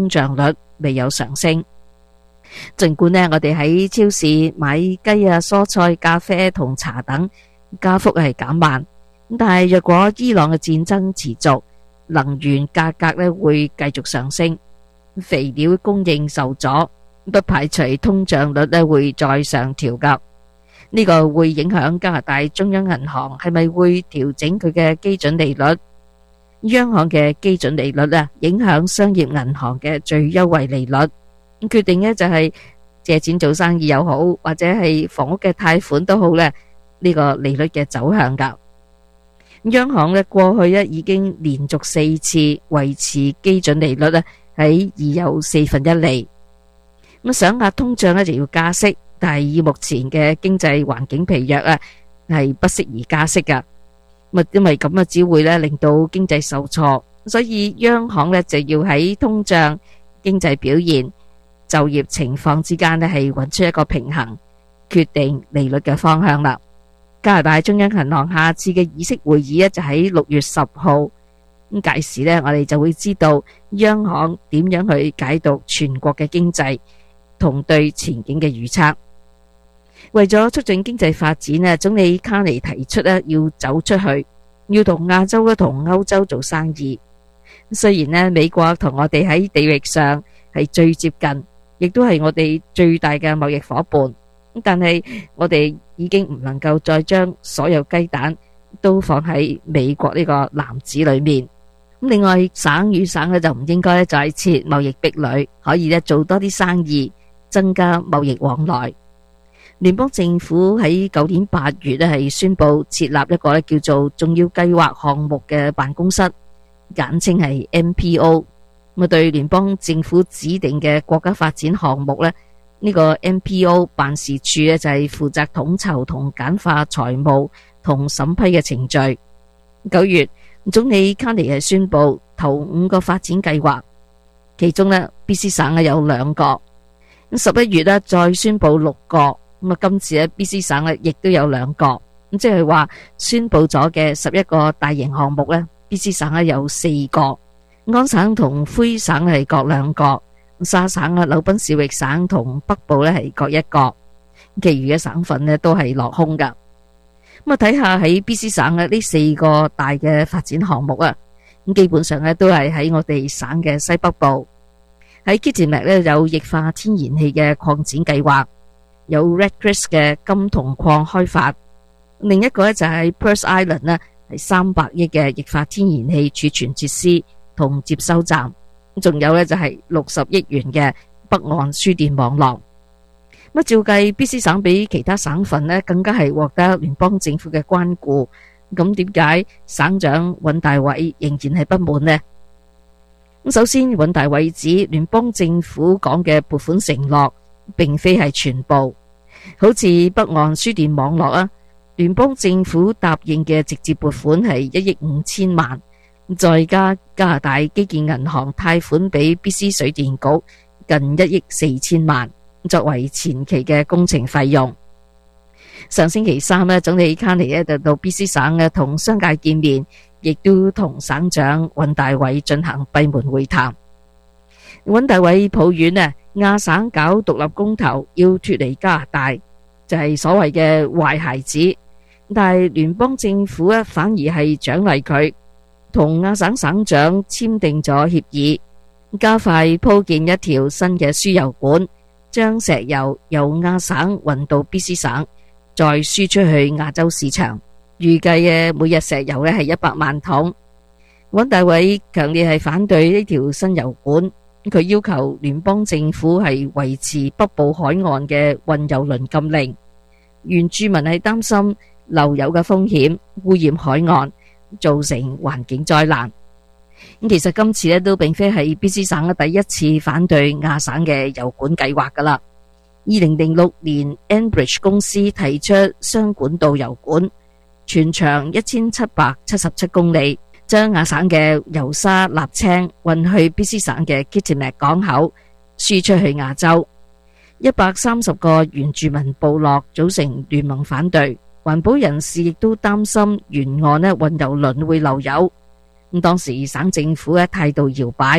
通脹率未有上升。儘管呢，我哋喺超市買雞啊、蔬菜、咖啡同茶等加幅係減慢，但係若果伊朗嘅戰爭持續，能源價格呢會繼續上升，肥料供應受阻，不排除通脹率呢會再上調㗎。呢個會影響加拿大中央銀行係咪會調整佢嘅基準利率？央行嘅基準利率呢，影響商業銀行嘅最優惠利率，決定呢就係借錢做生意又好，或者係房屋嘅貸款都好咧，呢個利率嘅走向㗎。央行呢過去呢已經連續4次維持基準利率呢喺2.4%厘。咁想壓通脹呢就要加息，但係以目前嘅經濟環境疲弱啊，係不適宜加息㗎。因為咁啊，只會呢令到經濟受挫，所以央行呢就要喺通脹、經濟表現、就業情況之間呢係揾出一個平衡，決定利率嘅方向啦。加拿大中央銀行下次嘅議息會議呢就喺6月10號，咁屆時呢我哋就會知道央行點樣去解讀全國嘅經濟同對前景嘅預測。為咗促進經濟發展呢，總理卡尼提出呢要走出去，要同亞洲同歐洲做生意。雖然呢美國同我哋喺地域上係最接近，亦都係我哋最大嘅貿易夥伴，但係我哋已經唔能夠再將所有雞蛋都放喺美國呢個籃子裏面。另外，省與省呢就唔應該再設貿易壁壘，可以呢做多啲生意，增加貿易往來。聯邦政府喺舊年8月呢係宣布設立一個呢叫做重要計劃項目嘅辦公室，簡稱係 MPO。咁對聯邦政府指定嘅國家發展項目呢，呢個 MPO 辦事處呢就係負責統籌同簡化財務同審批嘅程序。9月，總理卡尼係宣布頭5個發展計劃，其中呢 BC 省有2個。11月呢再宣布6個。今次呢 BC 省呢亦都有2個。即係話宣布咗嘅11個大型項目呢 BC 省呢有4個。安省同魁省係各2個，沙省啊、紐賓市域省同北部呢係各1個，其餘嘅省份呢都係落空噶。睇下喺 BC 省呢4個大嘅發展項目啊，基本上呢都係喺我哋省嘅西北部。喺 Kitimat 呢有液化天然氣嘅擴展計劃，有 Red Chris 嘅金銅礦開發，另一個呢就係 Pearce Island 呢係300億嘅液化天然氣儲存設施同接收站，仲有呢就係60億元嘅北岸輸電網絡。照計 BC 省比其他省份呢更加係獲得聯邦政府嘅關顧，咁點解省長尹大偉仍然係不滿呢？首先，尹大偉指聯邦政府講嘅撥款承諾並非係全部，好似北岸輸電網絡啊，聯邦政府答應嘅直接撥款係1億5千萬，再加加拿大基建銀行貸款俾 BC 水電局近1億4千萬，作為前期嘅工程費用。上星期3呢，總理卡尼就到 BC 省呢同商界見面，亦都同省長尹大偉進行閉門會談。尹大偉抱怨呢，亞省搞獨立公投要脫離加拿大，就係所謂嘅壞孩子，但係聯邦政府呢反而係獎勵佢，同亞省省長簽訂咗協議，加快鋪建一條新嘅輸油管，將石油由亞省運到 BC 省，再輸出去亞洲市場。預計嘅每日石油呢係100萬桶。尹大偉強烈係反對呢條新油管，佢要求聯邦政府係維持北部海岸嘅運油輪禁令。原住民係擔心漏油嘅風險，污染海岸，造成環境災難。其實今次呢都並非係 BC 省嘅第一次反對亞省嘅油管計劃噶啦。2006年 Enbridge 公司提出雙管道油管，全長1777公里，將亞省嘅油砂瀝青運去 BC 省嘅 Kitimat 港口，輸出去亞洲。130個原住民部落組成聯盟反對，環保人士亦都擔心沿岸運油輪會漏油。當時省政府態度搖擺，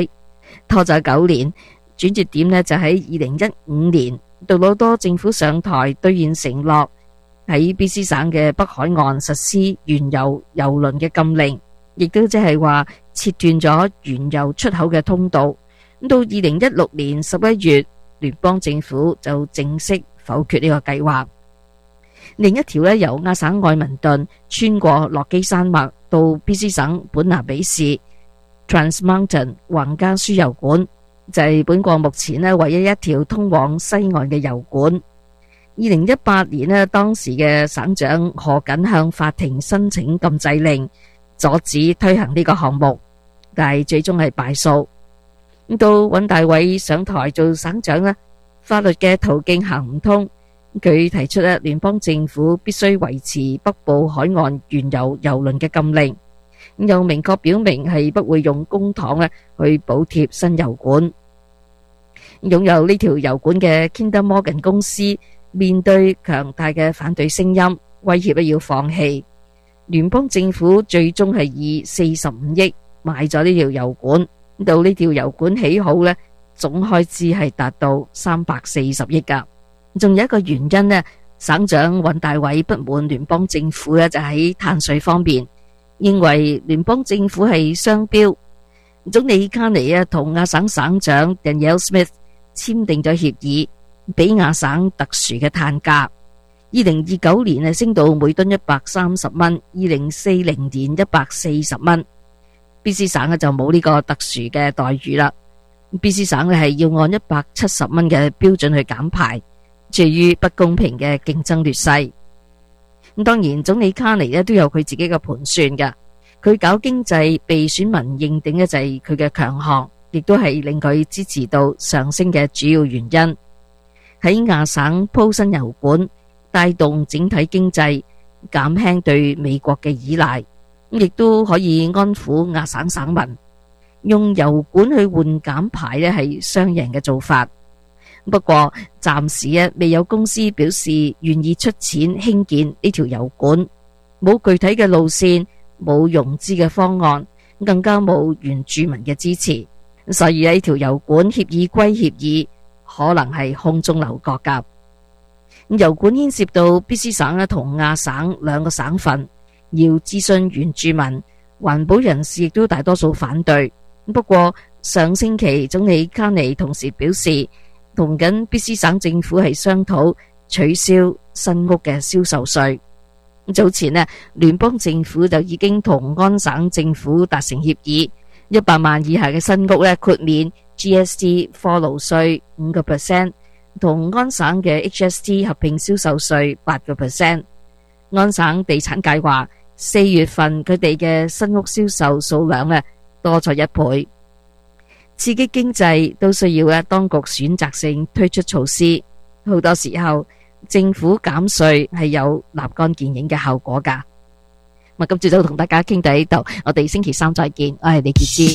拖咗9年，轉折點呢就喺2015年，杜魯多政府上台兌現承諾，喺 BC 省嘅北海岸實施原油郵輪嘅禁令，亦都即係話切斷咗原油出口嘅通道。到2016年11月，聯邦政府就正式否決呢個計劃。另一條呢，由亞省愛民頓穿過落基山脈到 BC 省本拿比市 Trans Mountain 橫加輸油管，就係本國目前呢唯一一條通往西岸嘅油管。2018年呢，當時嘅省長何錦向法庭申請禁制令，阻止推行呢個項目，但係最終係敗訴。到尹大偉上台做省長呢，法律嘅途徑行唔通，佢提出咧聯邦政府必須維持北部海岸原油郵輪嘅禁令，又明確表明係不會用公帑咧去補貼新油管。擁有呢條油管嘅 Kinder Morgan 公司面對強大嘅反對聲音，威脅要放棄。聯邦政府最終係以45億買咗呢條油管。到呢條油管起好呢，總開支係達到340億噶。仲有一個原因呢，省長尹大偉不滿聯邦政府呢，就喺碳稅方面，認為聯邦政府係雙標。總理卡尼同亞省省長 Danielle Smith 簽訂咗協議，俾亞省特殊嘅碳價。2029年升到每噸130蚊，2040年140蚊。BC 省就冇呢個特殊嘅待遇啦。BC 省係要按170蚊嘅標準去減排，處於不公平嘅競爭劣勢。咁當然，總理卡尼都有佢自己嘅盤算㗎。佢搞經濟被選民認定嘅就係佢嘅強項，亦都係令佢支持度上升嘅主要原因。喺亞省鋪新油管，帶動整體經濟，減輕對美國嘅依賴。亦都可以安撫亞省省民，用油管去換減排呢係雙贏嘅做法。不過暫時未有公司表示願意出錢興建呢條油管，冇具體嘅路線，冇融資嘅方案，更加冇原住民嘅支持，所以呢條油管協議歸協議，可能係空中樓閣噶。油管牽涉到 BC 省同亞省兩個省份。要諮詢原住民，環保人士亦都大多數反對。不過上星期總理卡尼同時表示，同緊 BC 省政府係商討取消新屋嘅銷售稅。早前聯邦政府就已經同安省政府達成協議，100萬以下嘅新屋豁免 GST 貨勞稅5%，同安省嘅 HST 合併銷售稅8%。安省地產界話4月份佢哋嘅新屋銷售數量多咗1倍，刺激經濟都需要當局選擇性推出措施。好多時候政府減稅係有立竿見影嘅效果噶。今朝早同大家傾到呢度，我哋星期3再見。我係李潔芝。